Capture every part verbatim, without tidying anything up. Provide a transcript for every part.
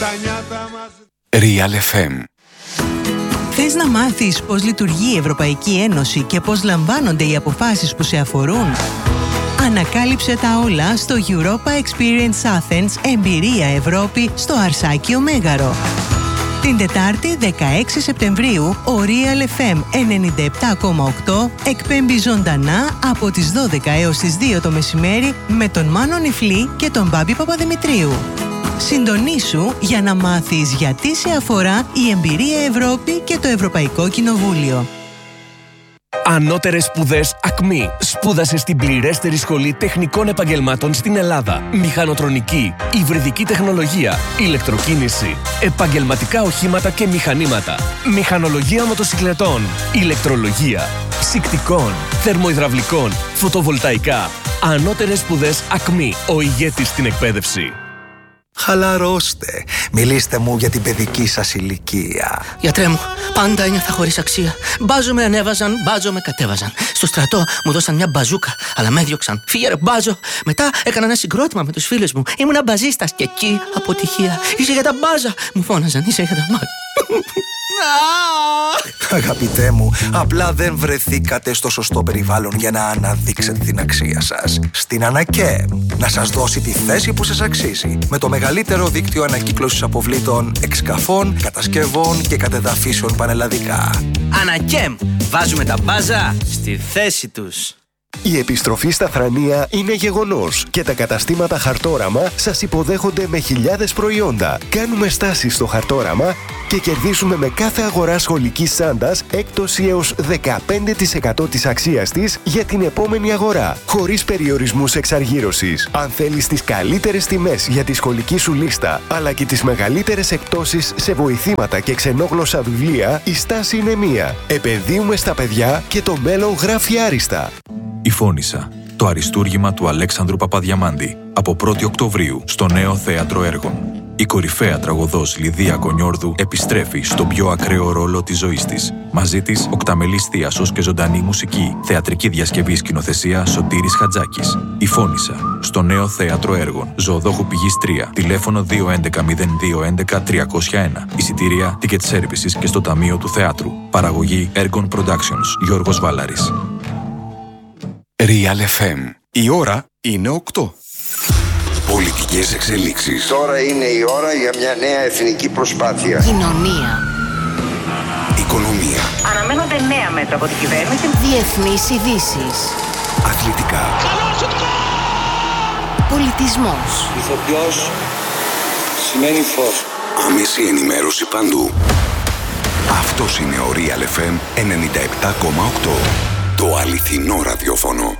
τα νιάτα μας. Real εφ εμ. Θες να μάθεις πώς λειτουργεί η Ευρωπαϊκή Ένωση και πώς λαμβάνονται οι αποφάσεις που σε αφορούν? Ανακάλυψε τα όλα στο Europa Experience Athens Εμπειρία Ευρώπη στο Αρσάκιο Μέγαρο. Την Τετάρτη δεκαέξι Σεπτεμβρίου ο Real εφ εμ ενενήντα επτά κόμμα οκτώ εκπέμπει ζωντανά από τις δώδεκα έως τις δύο το μεσημέρι με τον Μάνο Νιφλή και τον Μπάμπη Παπαδημητρίου. Συντονίσου για να μάθεις γιατί σε αφορά η Εμπειρία Ευρώπη και το Ευρωπαϊκό Κοινοβούλιο. Ανώτερες σπουδές ΑΚΜΗ. Σπούδασε στην πληρέστερη σχολή τεχνικών επαγγελμάτων στην Ελλάδα. Μηχανοτρονική, υβριδική τεχνολογία, ηλεκτροκίνηση, επαγγελματικά οχήματα και μηχανήματα, μηχανολογία μοτοσικλετών, ηλεκτρολογία, ψυκτικών, θερμοϊδραυλικών, φωτοβολταϊκά. Ανώτερες σπουδές ΑΚΜΗ. Ο ηγέτης στην εκπαίδευση. Χαλαρώστε. Μιλήστε μου για την παιδική σας ηλικία. Γιατρέ μου, πάντα ένιωθα χωρίς αξία. Μπάζο με ανέβαζαν, μπάζο με κατέβαζαν. Στο στρατό μου δώσαν μια μπαζούκα, αλλά με έδιωξαν. Φύγε ρε μπάζο. Μετά έκανα ένα συγκρότημα με τους φίλους μου. Ήμουνα μπαζίστας και εκεί αποτυχία. Είσαι για τα μπάζα, μου φώναζαν. Είσαι για τα μπάζα. Αγαπητέ μου, απλά δεν βρεθήκατε στο σωστό περιβάλλον για να αναδείξετε την αξία σας. Στην ΑΝΑΚΕΜ, να σας δώσει τη θέση που σας αξίζει. Με το μεγαλύτερο δίκτυο ανακύκλωσης αποβλήτων, εξκαφών, κατασκευών και κατεδαφίσεων πανελλαδικά. ΑΝΑΚΕΜ, βάζουμε τα μπάζα στη θέση τους. Η επιστροφή στα Θρανία είναι γεγονός και τα καταστήματα Χαρτόραμα σας υποδέχονται με χιλιάδες προϊόντα. Κάνουμε στάσεις στο Χαρτόραμα και κερδίζουμε με κάθε αγορά σχολικής τσάντας έκπτωση έως δεκαπέντε τοις εκατό της αξίας της για την επόμενη αγορά, χωρίς περιορισμούς εξαργύρωσης. Αν θέλεις τις καλύτερες τιμές για τη σχολική σου λίστα, αλλά και τις μεγαλύτερες εκπτώσεις σε βοηθήματα και ξενόγλωσσα βιβλία, η στάση είναι μία. Επενδύουμε στα παιδιά και το μέλλον γράφει άριστα. Η Φώνισσα, το αριστούργημα του Αλέξανδρου Παπαδιαμάντη, από πρώτη Οκτωβρίου στο Νέο Θέατρο Έργων. Η κορυφαία τραγωδός Λιδία Κονιόρδου επιστρέφει στον πιο ακραίο ρόλο της ζωής της. Μαζί της, οκταμελής θίασος και ζωντανή μουσική, θεατρική διασκευή σκηνοθεσία Σωτήρης Χατζάκης. Η Φώνισσα, στο Νέο Θέατρο Έργων. Ζωοδόχου Πηγής τρία, τηλέφωνο δύο έντεκα μηδέν δύο έντεκα τριακόσια ένα. Εισιτήρια Ticket Services και στο Ταμείο του Θεάτρου. Παραγωγή Ergon Productions, Γιώργος Βάλαρης. Real εφ εμ. Η ώρα είναι οκτώ. Πολιτικές εξελίξεις. Τώρα είναι η ώρα για μια νέα εθνική προσπάθεια. Κοινωνία. Οικονομία. Αναμένονται νέα μέτρα από την κυβέρνηση. Διεθνείς ειδήσεις. Αθλητικά. Πολιτισμός. Ηθοποιός σημαίνει φως. Άμεση ενημέρωση παντού. Αυτός είναι ο Real εφ εμ ενενήντα επτά κόμμα οκτώ. Το αληθινό ραδιόφωνο.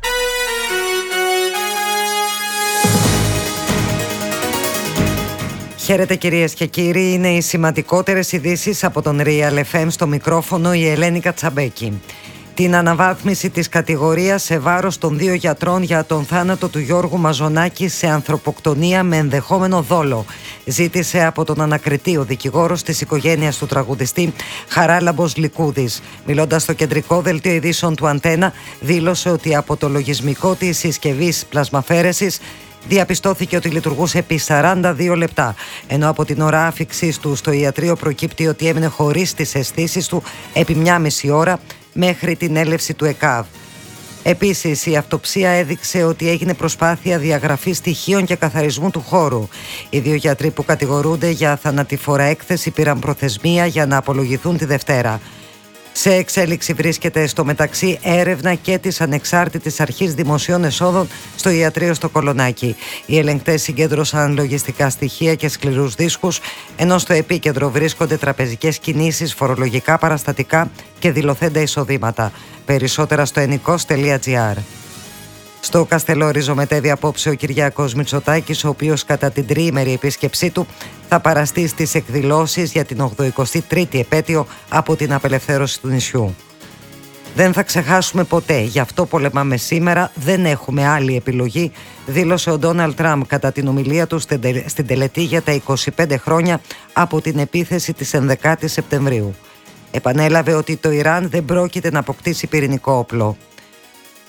Χαίρετε κυρίες και κύριοι, είναι οι σημαντικότερες ειδήσεις από τον Real εφ εμ, στο μικρόφωνο η Ελένη Κατσαμπέκη. Την αναβάθμιση της κατηγορίας σε βάρος των δύο γιατρών για τον θάνατο του Γιώργου Μαζονάκη σε ανθρωποκτονία με ενδεχόμενο δόλο ζήτησε από τον ανακριτή ο δικηγόρος της οικογένειας του τραγουδιστή Χαράλαμπος Λικούδης. Μιλώντας στο κεντρικό δελτίο ειδήσεων του Αντένα, δήλωσε ότι από το λογισμικό της συσκευής πλασμαφέρεσης διαπιστώθηκε ότι λειτουργούσε επί σαράντα δύο λεπτά, ενώ από την ώρα άφιξης του στο ιατρείο προκύπτει ότι έμεινε χωρίς τις αισθήσεις του επί μια μισή ώρα μέχρι την έλευση του ΕΚΑΒ. Επίσης, η αυτοψία έδειξε ότι έγινε προσπάθεια διαγραφής στοιχείων και καθαρισμού του χώρου. Οι δύο γιατροί που κατηγορούνται για θανατηφόρα έκθεση πήραν προθεσμία για να απολογηθούν τη Δευτέρα. Σε εξέλιξη βρίσκεται στο μεταξύ έρευνα και της Ανεξάρτητης Αρχής Δημοσίων Εσόδων στο ιατρείο στο Κολονάκι. Οι ελεγκτές συγκέντρωσαν λογιστικά στοιχεία και σκληρούς δίσκους, ενώ στο επίκεντρο βρίσκονται τραπεζικές κινήσεις, φορολογικά παραστατικά και δηλωθέντα εισοδήματα. Περισσότερα στο ενικός τελεία τζι άρ. Στο Καστελόριζο μετέβη απόψε ο Κυριάκος Μητσοτάκης, ο οποίος κατά την τριήμερη επίσκεψή του θα παραστεί στις εκδηλώσεις για την ογδοηκοστή τρίτη επέτειο από την απελευθέρωση του νησιού. «Δεν θα ξεχάσουμε ποτέ, γι' αυτό πολεμάμε σήμερα, δεν έχουμε άλλη επιλογή», δήλωσε ο Ντόναλντ Τραμπ κατά την ομιλία του στην τελετή για τα είκοσι πέντε χρόνια από την επίθεση της ενδεκάτης Σεπτεμβρίου. Επανέλαβε ότι το Ιράν δεν πρόκειται να αποκτήσει πυρηνικό όπλο.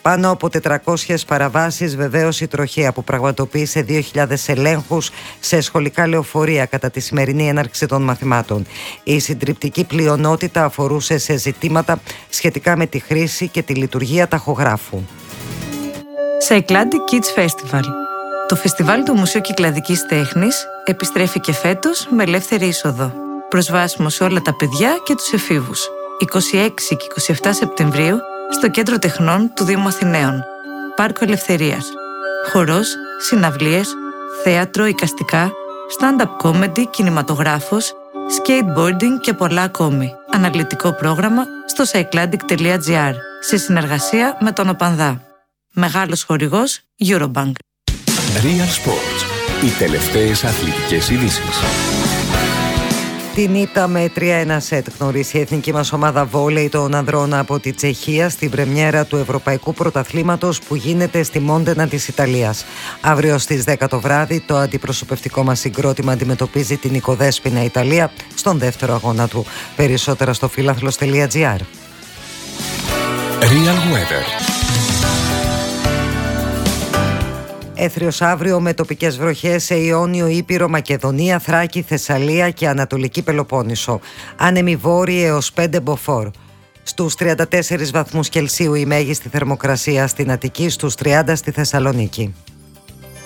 Πάνω από τετρακόσιες παραβάσεις, βεβαίως η τροχέα που πραγματοποίησε δύο χιλιάδες ελέγχους σε σχολικά λεωφορεία κατά τη σημερινή έναρξη των μαθημάτων. Η συντριπτική πλειονότητα αφορούσε σε ζητήματα σχετικά με τη χρήση και τη λειτουργία ταχογράφου. Cycladic Kids Festival. Το φεστιβάλ του Μουσείου Κυκλαδικής Τέχνης επιστρέφει και φέτος με ελεύθερη είσοδο. Προσβάσιμο σε όλα τα παιδιά και τους εφήβους. είκοσι έξι και είκοσι επτά Σεπτεμβρίου στο Κέντρο Τεχνών του Δήμου Αθηναίων. Πάρκο Ελευθερίας. Χορός, συναυλίες, θέατρο, εικαστικά, stand-up comedy, κινηματογράφος, skateboarding και πολλά ακόμη. Αναλυτικό πρόγραμμα στο cycladic τελεία gr σε συνεργασία με τον ΟΠΑΝΔΑ. Μεγάλος χορηγός Eurobank. Real Sports. Οι τελευταίες αθλητικές ειδήσεις. Την ήττα με τρία ένα σετ γνωρίσει η εθνική μας ομάδα βόλεϊ των ανδρών από τη Τσεχία στην πρεμιέρα του Ευρωπαϊκού Πρωταθλήματος που γίνεται στη Μόντενα της Ιταλίας. Αύριο στις δέκα το βράδυ το αντιπροσωπευτικό μας συγκρότημα αντιμετωπίζει την οικοδέσποινα Ιταλία στον δεύτερο αγώνα του. Περισσότερα στο φίλαθλος τελεία gr. Real Weather. Έθριος αύριο με τοπικές βροχές σε Ιόνιο, Ήπειρο, Μακεδονία, Θράκη, Θεσσαλία και Ανατολική Πελοπόννησο. Άνεμη βόρειοι έως πέντε μποφόρ. Στους τριάντα τέσσερις βαθμούς Κελσίου η μέγιστη θερμοκρασία στην Αττική, στους τριάντα στη Θεσσαλονίκη.